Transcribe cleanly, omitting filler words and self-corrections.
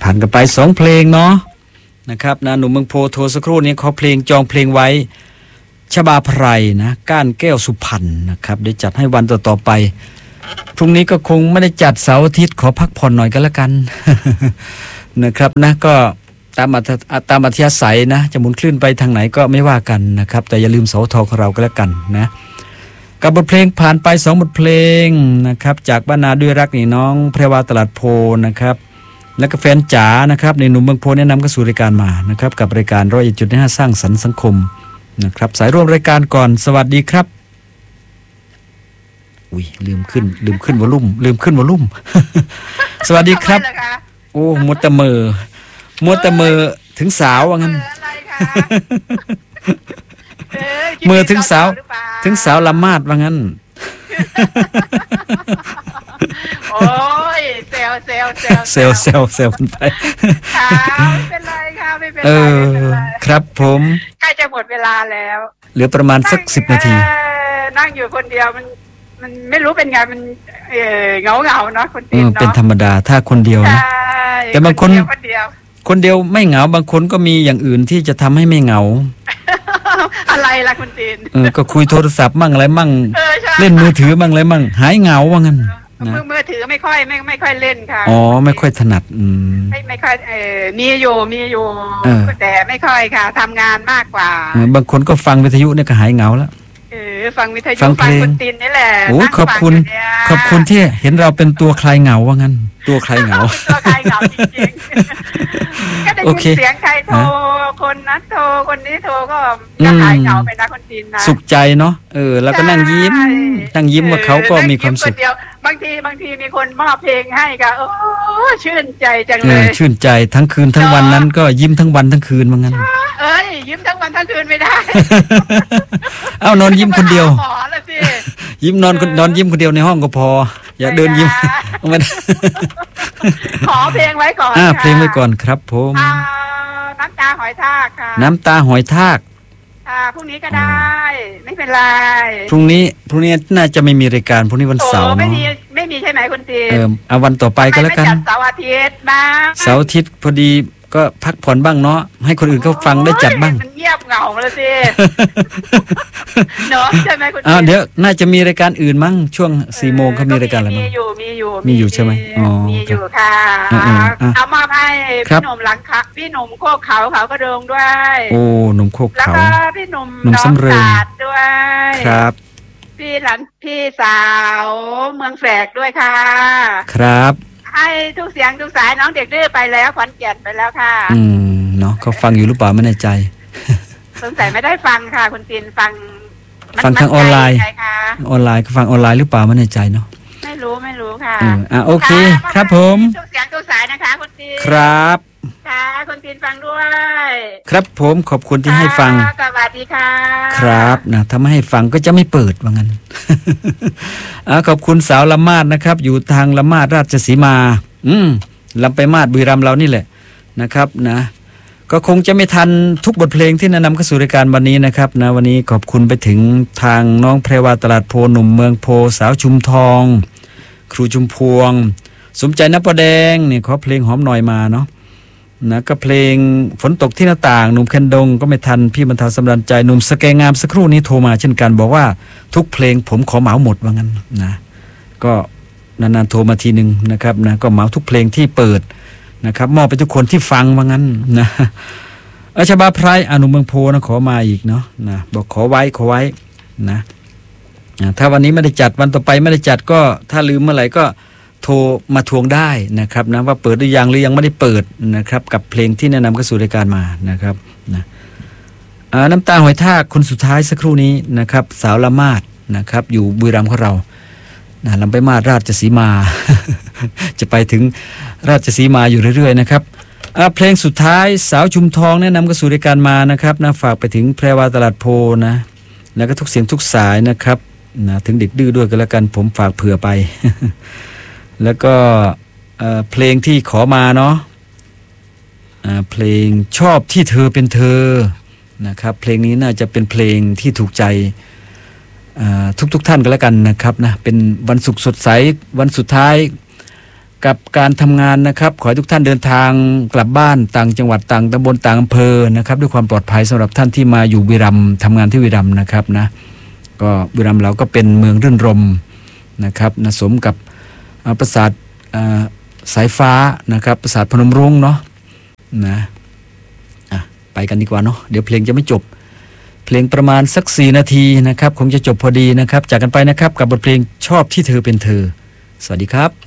ผ่านกันไป2เพลงเนาะนะครับนะหนุ่มเมืองโพโทรสักครู่นี้ขอเพลงจองเพลงไว้ชบาไพรนะก้านแก้วสุพรรณนะครับได้จัดให้วันต่อๆไปพรุ่งนี้ก็คงไม่ได้จัดเสาร์อาทิตย์ขอพักผ่อนหน่อยก็แล้วกัน นะครับนะก็ตามอัธยาศัยนะจะหมุนคลื่นไปทางไหนก็ไม่ว่ากันนะครับแต่อย่าลืมเสาทอของเราก็แล้วกันนะกับบทเพลงผ่านไป2บทเพลงนะครับจากบ้านนาด้วยรักนี่น้องแพรวาตลาดโพนะครับและก็แฟนจ๋านะครับในหนุ่มเมืองโพแนะนำเข้าสู่รายการมานะครับกับรายการ101.5สร้างสรรค์สังคมนะครับสายร่วมรายการก่อนสวัสดีครับอุ้ยลืมขึ้นวอลลุ่ม สวัสดีครับโอ้มัวแต่เมอถึงสาวว่างั้นเมื่อถึงสาวละมาดว่างั้นโอ้ยเซลกันไปค่ะไม่เป็นไรค่ะไม่เป็นไรครับผมใกล้จะหมดเวลาแล้วเหลือประมาณสัก10 นาทีนั่งอยู่คนเดียวมันไม่รู้เป็นไงมันเหงาเนาะคนเดียวเป็นธรรมดาถ้าคนเดียวนะแต่บางคนเดียวไม่เหงาบางคนก็มีอย่างอื่นที่จะทำให้ไม่เหงาอะไรล่ะคุณตีนก็คุยโทรศัพท์มั่งอะไรมั่งเล่นมือถือมั่งอะไรมั่งหายเหงาว่างั้นมือถือไม่ค่อยเล่นค่ะอ๋อไม่ค่อยถนัดไม่ค่อยมีอยู่แต่ไม่ค่อยค่ะทำงานมากกว่าบางคนก็ฟังวิทยุเนี่ยก็หายเหงาแล้วฟังวิทยุฟังคุณตีนนี่แหละโอ้ขอบคุณที่เห็นเราเป็นตัวคลายเหงาว่างั้นตัวคลายเหงาตัวคลายเหงาจริงๆก็ได้ยินเสียงใครโทรคนนั้นโทรคนนี้โทรก็หายเหงาไปนะคนตีนนะสุขใจเนาะแล้วก็นั่งยิ้มว่าเขาก็มีความสุขบางทีมีคนมอบเพลงให้ก็โอ้ชื่นใจจังเลยชื่นใจทั้งคืนทั้งวันนั้นก็ยิ้มทั้งวันทั้งคืนว่างั้นยิ้มทั้งวันทั้งคืนไม่ได้นอนยิ้มคนเดียวยิ้มนอนยิ้มคนเดียวในห้องก็พออย่าเดินยิ้มขอเพลงไว้ก่อนเพลงไว้ก่อนครับผมน้ำตาหอยทากค่ะน้ำตาหอยทากพรุ่งนี้ก็ได้ไม่เป็นไรพรุ่งนี้น่าจะไม่มีรายการพรุ่งนี้วันเสาร์ไม่มีใช่ไหมคุณตีเอาวันต่อไปก็แล้วกันเสาร์อาทิตย์บ้างเสาร์อาทิตย์พอดีก็พักผ่อนบ้างเนาะให้คนอื่นเขาฟังได้จัดบ้างมันเงียบเหงาเลยสิเนาะใช่ไหมคุณเดี๋ยวน่าจะมีรายการอื่นมั้งช่วง 4 โมงเขามีรายการอะไรมั้งมีอยู่ใช่ไหมมีอยู่ค่ะเอามาให้พี่หนุ่มหลังค่ะพี่หนุ่มโคกเขากระโดงด้วยโอ้หนุ่มโคกเขาแล้วก็พี่หนุ่มสำเริงด้วยครับพี่สาวเมืองแฝกด้วยค่ะครับให้ทุกเสียงทุกสายน้องเด็กดื้อไปแล้วขวัญแก่นไปแล้วค่ะเนาะเขาฟังอยู่หรือเปล่าไม่แน่ใจสงสัยไม่ได้ฟังค่ะคุณตีนฟังทางออนไลน์ก็ฟังออนไลน์หรือเปล่าไม่แน่ใจเนาะไม่รู้ค่ะโอเคครับผมทุกเสียงทุกสายนะคะคุณตีนครับค่ะคุณตีนฟังด้วยครับผมขอบคุณที่ให้ฟังสวัสดีค่ะครับนะถ้าไม่ให้ฟังก็จะไม่เปิดว่างั้น ขอบคุณสาวละมาดนะครับอยู่ทางละมาดราชสีมาลำไปมาดบุรีรัมย์เรานี่แหละนะครับนะก็คงจะไม่ทันทุกบทเพลงที่แนะนำเข้าสู่รายการวันนี้นะครับนะวันนี้ขอบคุณไปถึงทางน้องแพรวาตลาดโพหนุ่มเมืองโพสาวชุมทองครูชุมพวงสมใจนปแดงเนี่ยขอเพลงหอมหน่อยมาเนาะนะก็เพลงฝนตกที่หน้าต่างหนุ่มแคนดงก็ไม่ทันพี่บรรเทาสำราญใจหนุ่มสแกงามสักครู่นี้โทรมาเช่นกันบอกว่าทุกเพลงผมขอเหมาหมดว่างั้นนะก็นานๆโทรมาทีนึงนะครับนะก็เหมาทุกเพลงที่เปิดนะครับมอบไปทุกคนที่ฟังว่างั้นนะชบาไพรหนุ่มเมืองโพนะขอมาอีกเนาะนะบอกขอไว้นะถ้าวันนี้ไม่ได้จัดวันต่อไปไม่ได้จัดก็ถ้าลืมเมื่อไหร่ก็โทรมาทวงได้นะครับนะว่าเปิดหรือยังไม่ได้เปิดนะครับกับเพลงที่แนะนำเข้าสู่รายการมานะครับนะน้ำตาหอยทากคนสุดท้ายสักครู่นี้นะครับสาวละมาดนะครับอยู่บุรีรัมย์ของเรานะลำไปมาดราชสีมา จะไปถึงราชสีมาอยู่เรื่อยๆนะครับเพลงสุดท้ายสาวชุมทองแนะนำเข้าสู่รายการมานะครับนะฝากไปถึงแพรวาตลาดโพนะแล้วก็ทุกเสียงทุกสายนะครับนะถึงเด็กดื้อด้วยกันแล้วกันผมฝากเผื่อไป แล้วก็เพลงที่ขอมาเนาะเพลงชอบที่เธอเป็นเธอนะครับเพลงนี้น่าจะเป็นเพลงที่ถูกใจทุกท่านกันแล้วกันนะครับนะเป็นวันศุกร์สดใสวันสุดท้ายกับการทำงานนะครับขอให้ทุกท่านเดินทางกลับบ้านต่างจังหวัดต่างตำบลต่างอำเภอนะครับด้วยความปลอดภัยสำหรับท่านที่มาอยู่บุรีรัมย์ทำงานที่บุรีรัมย์นะครับนะก็บุรีรัมย์เราก็เป็นเมืองรื่นรมย์นะครับนะสมกับปราสาทสายฟ้านะครับปราสาทพนมรุ้งเนาะนะไปกันดีกว่าเนาะเดี๋ยวเพลงจะไม่จบเพลงประมาณสัก4 นาทีนะครับคงจะจบพอดีนะครับจากกันไปนะครับกับบทเพลงชอบที่เธอเป็นเธอสวัสดีครับ